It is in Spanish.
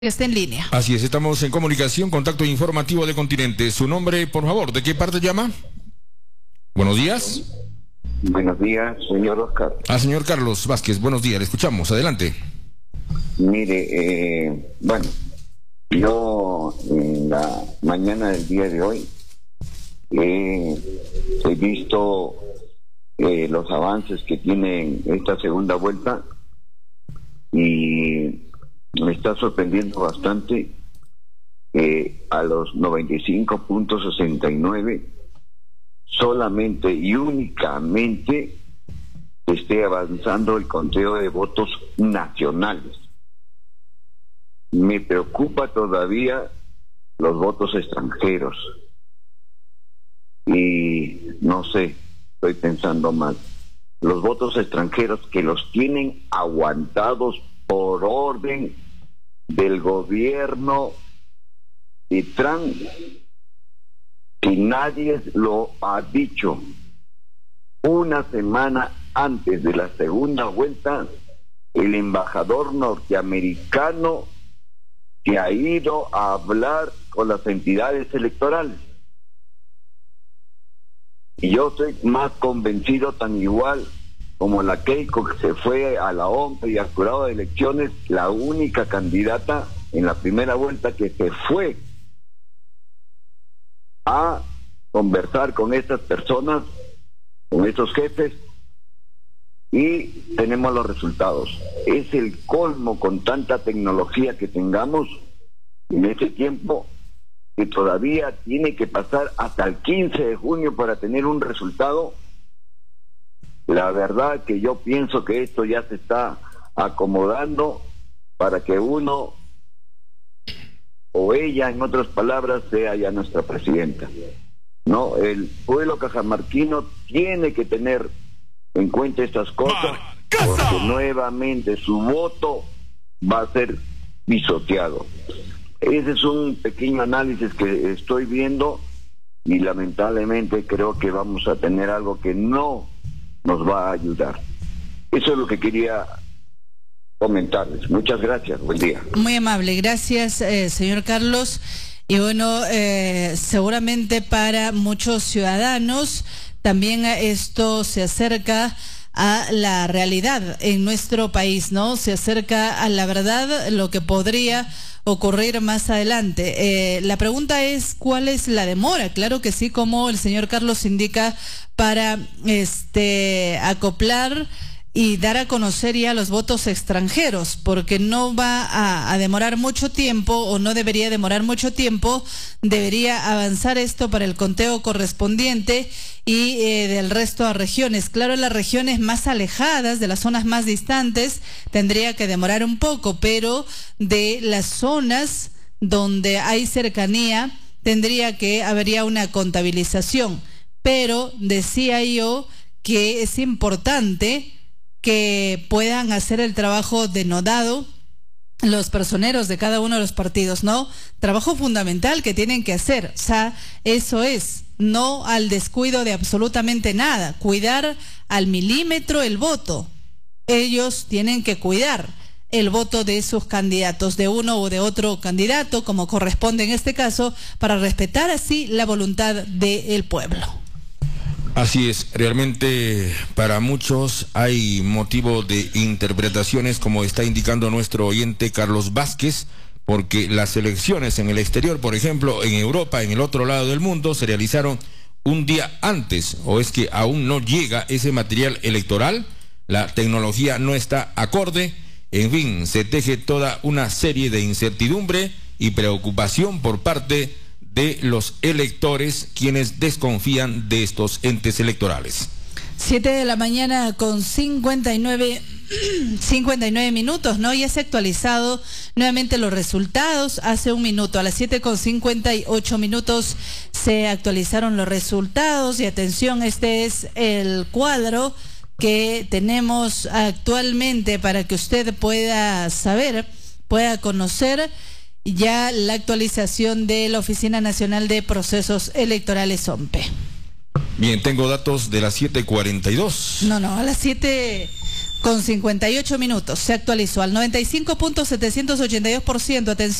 Está en línea. Así es, estamos en comunicación, contacto informativo de Continente. Su nombre, por favor, ¿de qué parte llama? Buenos días. Buenos días, señor Oscar. Señor Carlos Vázquez, buenos días, le escuchamos, adelante. Mire, bueno, yo en la mañana del día de hoy he visto los avances que tiene esta segunda vuelta y me está sorprendiendo bastante que a los 95.69 solamente y únicamente esté avanzando el conteo de votos nacionales. Me preocupa todavía los votos extranjeros y no sé, estoy pensando mal. Los votos extranjeros que los tienen aguantados por orden del gobierno de Trump, que nadie lo ha dicho. Una semana antes de la segunda vuelta, el embajador norteamericano que ha ido a hablar con las entidades electorales. Y yo estoy más convencido, tan igual como la Keiko, que se fue a la OMP y al jurado de elecciones, la única candidata en la primera vuelta que se fue a conversar con estas personas, con estos jefes, y tenemos los resultados. Es el colmo con tanta tecnología que tengamos en este tiempo, que todavía tiene que pasar hasta el 15 de junio para tener un resultado. La verdad que yo pienso que esto ya se está acomodando para que uno o ella, en otras palabras, sea ya nuestra presidenta. No, el pueblo cajamarquino tiene que tener en cuenta estas cosas, porque nuevamente su voto va a ser pisoteado. Ese es un pequeño análisis que estoy viendo y lamentablemente creo que vamos a tener algo que no nos va a ayudar. Eso es lo que quería comentarles. Muchas gracias, buen día. Muy amable, gracias, señor Carlos. Y bueno, seguramente para muchos ciudadanos también esto se acerca a la realidad en nuestro país, ¿no? Se acerca a la verdad, lo que podría ocurrir más adelante. La pregunta es, ¿cuál es la demora? Claro que sí, como el señor Carlos indica, para acoplar y dar a conocer ya los votos extranjeros, porque no va a demorar mucho tiempo, o no debería demorar mucho tiempo. Debería avanzar esto para el conteo correspondiente y del resto a regiones. Claro, en las regiones más alejadas, de las zonas más distantes, tendría que demorar un poco, pero de las zonas donde hay cercanía, habría una contabilización. Pero decía yo que es importante que puedan hacer el trabajo denodado los personeros de cada uno de los partidos, ¿no? Trabajo fundamental que tienen que hacer. O sea, eso es, no al descuido de absolutamente nada. Cuidar al milímetro el voto. Ellos tienen que cuidar el voto de sus candidatos, de uno o de otro candidato, como corresponde en este caso, para respetar así la voluntad del pueblo. Así es, realmente para muchos hay motivo de interpretaciones, como está indicando nuestro oyente Carlos Vázquez, porque las elecciones en el exterior, por ejemplo, en Europa, en el otro lado del mundo, se realizaron un día antes, o es que aún no llega ese material electoral, la tecnología no está acorde, en fin, se teje toda una serie de incertidumbre y preocupación por parte de los electores, quienes desconfían de estos entes electorales. 7 de la mañana con 59 minutos, ¿no? Ya se ha actualizado nuevamente los resultados hace un minuto. A las 7:58 se actualizaron los resultados y atención, este es el cuadro que tenemos actualmente para que usted pueda saber, pueda conocer ya la actualización de la Oficina Nacional de Procesos Electorales, OMPE. Bien, tengo datos de las 7:42. No, a las 7 con 58 minutos. Se actualizó al 95.782%. Atención.